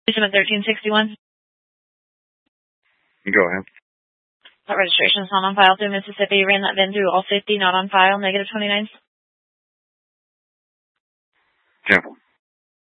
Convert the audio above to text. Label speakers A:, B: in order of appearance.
A: At 1361.
B: Go ahead.
A: That registration is not on file through Mississippi. You ran that VIN through All Safety, not on file, -29.
B: Cancel.